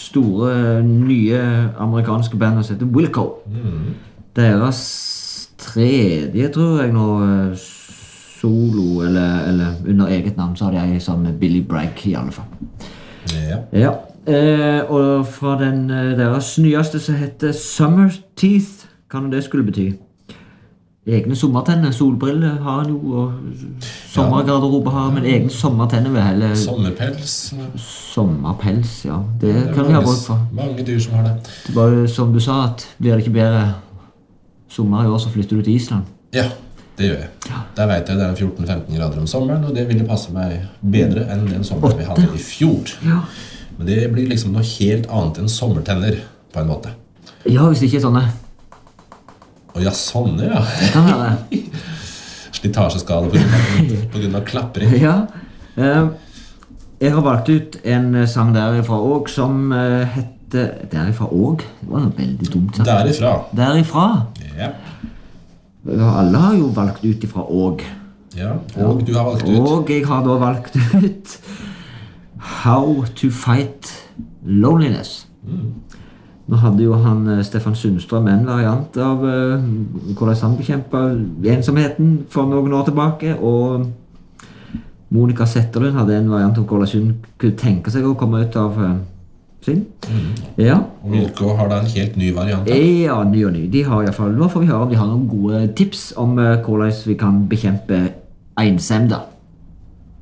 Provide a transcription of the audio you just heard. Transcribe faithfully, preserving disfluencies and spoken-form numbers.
store, nye amerikanske band som heter Wilco. Mm. Deres tredje, tror jeg nå, solo, eller, eller under eget navn, så har de en sammen med Billy Bragg i alle fall. Ja. Ja, eh, og fra den deres nyeste som heter Summer Teeth, hva det skulle bety? Egne sommertenner, solbriller har han jo, og sommergarderobe har, men egne sommertenner ved hele... Sommerpels. Sommerpels, ja. Det, det kan vi ha brukt for. Mange dyr som har det. Det var jo som du sa, at blir det ikke bedre sommer i år, så flytter du til Island. Ja, det gjør jeg. Ja. Der vet jeg det er fjorten femten grader om sommeren, og det ville passe meg bedre enn den sommeren vi hadde i fjor. Ja. Men det blir liksom noe helt annet enn sommertenner, på en måte. Ja, hvis det ikke er sånne. Og ja, sånne, ja. Det kan være. Slitasjeskade på grunn av, på grunn av klappring. Ja. Eh, jeg har valgt ut en sang derifra også, som eh, heter Derifra òg? Det var noe veldig dumt sagt. Derifra. Derifra? Ja. Ja, alle har jo valgt ut ifra òg. Ja, og du har valgt ut. Og jeg har da valgt ut How to Fight Loneliness. Mm. Nå hadde jo han Stefan Sundstrøm en variant av uh, hvordan han bekjempet ensomheten for noen år tilbake, og Monica Zetterlund hadde en variant om hvordan hun kunne tenke seg å komme ut av uh, sin. Mm. Ja. Og Wilco har da en helt ny variant. Da. Ja, ny og ny. De har i hvert fall, nå får vi høre om de har noen gode tips om uh, hvordan vi kan bekjempe ensomhet.